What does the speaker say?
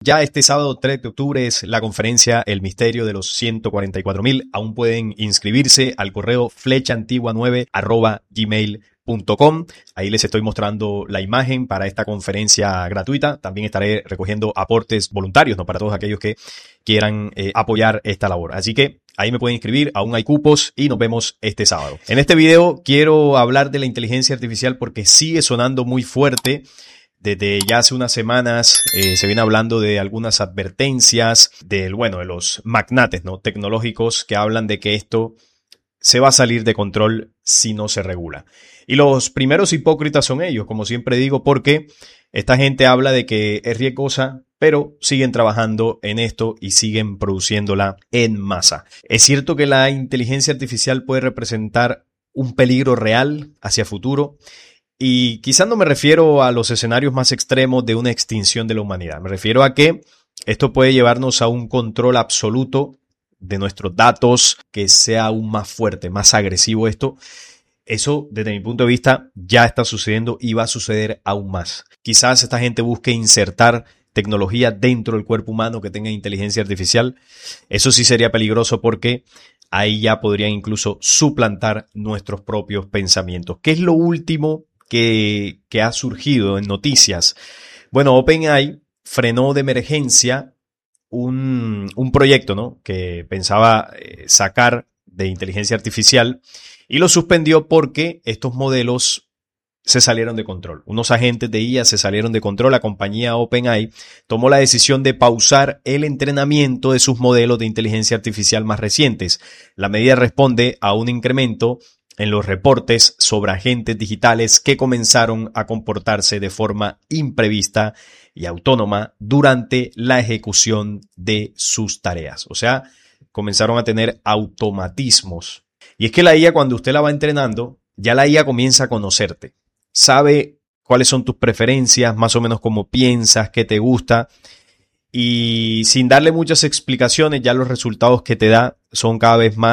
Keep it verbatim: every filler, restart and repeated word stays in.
Ya este sábado tres de octubre es la conferencia El Misterio de los ciento cuarenta y cuatro mil. Aún pueden inscribirse al correo flechaantigua nueve arroba gmail punto com. Ahí les estoy mostrando la imagen para esta conferencia gratuita. También estaré recogiendo aportes voluntarios, ¿no?, para todos aquellos que quieran eh, apoyar esta labor. Así que ahí me pueden inscribir, aún hay cupos y nos vemos este sábado. En este video quiero hablar de la inteligencia artificial porque sigue sonando muy fuerte. Desde ya hace unas semanas eh, se viene hablando de algunas advertencias del, bueno, de los magnates, ¿no?, tecnológicos que hablan de que esto se va a salir de control si no se regula. Y los primeros hipócritas son ellos, como siempre digo, porque esta gente habla de que es riesgosa, pero siguen trabajando en esto y siguen produciéndola en masa. Es cierto que la inteligencia artificial puede representar un peligro real hacia futuro. Y quizás no me refiero a los escenarios más extremos de una extinción de la humanidad. Me refiero a que esto puede llevarnos a un control absoluto de nuestros datos, que sea aún más fuerte, más agresivo esto. Eso, desde mi punto de vista, ya está sucediendo y va a suceder aún más. Quizás esta gente busque insertar tecnología dentro del cuerpo humano que tenga inteligencia artificial. Eso sí sería peligroso porque ahí ya podrían incluso suplantar nuestros propios pensamientos. ¿Qué es lo último Que, que ha surgido en noticias? Bueno, OpenAI frenó de emergencia un, un proyecto, ¿no?, que pensaba eh, sacar de inteligencia artificial y lo suspendió porque estos modelos se salieron de control. Unos agentes de I A se salieron de control. La compañía OpenAI tomó la decisión de pausar el entrenamiento de sus modelos de inteligencia artificial más recientes. La medida responde a un incremento en los reportes sobre agentes digitales que comenzaron a comportarse de forma imprevista y autónoma durante la ejecución de sus tareas. O sea, comenzaron a tener automatismos. Y es que la I A, cuando usted la va entrenando, ya la I A comienza a conocerte. Sabe cuáles son tus preferencias, más o menos cómo piensas, qué te gusta. Y sin darle muchas explicaciones, ya los resultados que te da son cada vez más